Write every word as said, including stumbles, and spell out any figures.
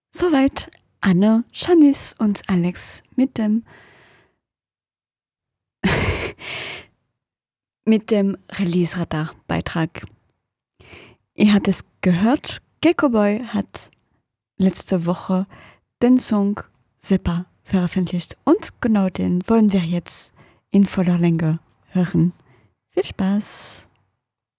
Soweit Anne, Janice und Alex mit dem mit dem Release-Radar-Beitrag. Ihr habt es gehört, Gecko Boy hat letzte Woche den Song Zipper veröffentlicht und genau den wollen wir jetzt in voller Länge hören. Viel Spaß!